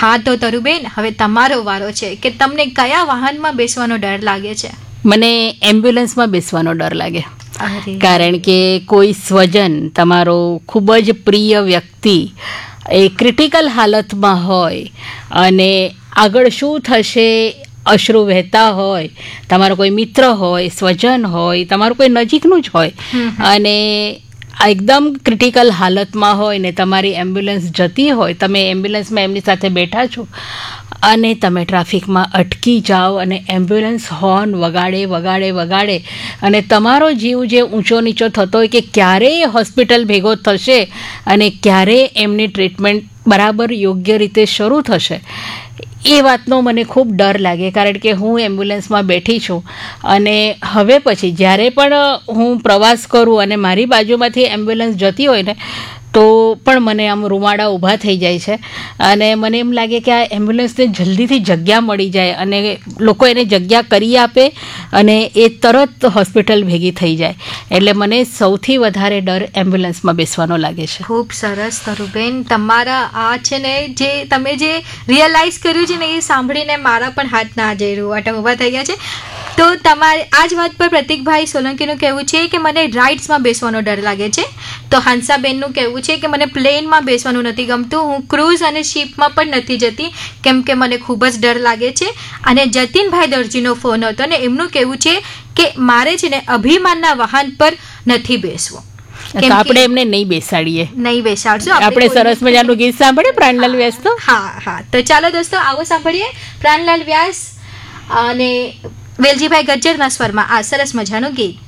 હા, તો તરુબેન, હવે તમારો વારો છે કે તમને કયા વાહનમાં બેસવાનો ડર લાગે છે? મને એમ્બ્યુલન્સમાં બેસવાનો ડર લાગે. અરે, કારણ કે કોઈ સ્વજન, તમારો ખૂબ જ પ્રિય વ્યક્તિ એ ક્રિટિકલ હાલતમાં હોય અને આગળ શું થશે અશ્રુ વહેતા હોય, તમારો કોઈ મિત્ર હોય, સ્વજન હોય, તમારું કોઈ નજીકનું જ હોય અને એકદમ ક્રિટિકલ હાલતમાં હોય ને તમારી એમ્બ્યુલન્સ જતી હોય, તમે એમ્બ્યુલન્સમાં એમની સાથે બેઠા છો અને તમે ટ્રાફિકમાં અટકી જાઓ અને એમ્બ્યુલન્સ હોર્ન વગાડે અને તમારો જીવ જે ઊંચો નીચો થતો હોય કે ક્યારે હોસ્પિટલ ભેગો થશે અને ક્યારે એમની ટ્રીટમેન્ટ બરાબર યોગ્ય રીતે શરૂ થશે, એ વાતનો મને ખૂબ ડર લાગે. કારણ કે હું એમ્બ્યુલન્સમાં બેઠી છું અને હવે પછી જ્યારે પણ હું પ્રવાસ કરું અને મારી બાજુમાંથી એમ્બ્યુલન્સ જતી હોય ને તો પણ મને આમ રૂમાડા ઊભા થઈ જાય છે અને મને એમ લાગે કે આ એમ્બ્યુલન્સને જલ્દીથી જગ્યા મળી જાય અને લોકો એને જગ્યા કરી આપે અને એ તરત હોસ્પિટલ ભેગી થઈ જાય. એટલે મને સૌથી વધારે ડર એમ્બ્યુલન્સમાં બેસવાનો લાગે છે. ખૂબ સરસ તરુબેન, તમારા આ છે ને જે તમે જે રિયલાઇઝ કર્યું છે ને એ સાંભળીને મારા પણ હાથના જે રૂવાટા ઊભા થઈ ગયા છે. તો તમારે આ જ વાત પર પ્રતિકભાઈ સોલંકીનું કહેવું છે કે મને રાઇડ્સમાં બેસવાનો ડર લાગે છે. તો હંસાબેનનું કહેવું છે કે મને પ્લેનમાં બેસવાનું નથી ગમતું, હું ક્રૂઝ અને શિપમાં પણ નથી જતી કેમ કે મને ખૂબ જ ડર લાગે છે. અને જતીનભાઈ દરજીનો ફોન હતો ને એમનું કહેવું છે કે મારે છે ને અભિમાનના વાહન પર નથી બેસવું. તો આપણે એમને નહીં બેસાડીએ, નહીં બેસાડશું. આપણે સરસ મજાનું ગીત સાંભળીએ પ્રાણલાલ વ્યાસનું. હા, તો ચાલો દોસ્તો, આવો સાંભળીએ પ્રાણલાલ વ્યાસ અને વેલજીભાઈ ગજ્જરના સ્વરમાં આ સરસ મજાનું ગીત.